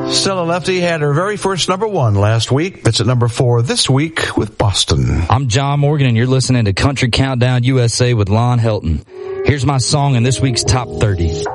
Stella Lefty had her very first number 1 last week. It's at number 4 this week with Boston. I'm John Morgan, and you're listening to Country Countdown USA with Lon Helton. Here's my song in this week's Top 30.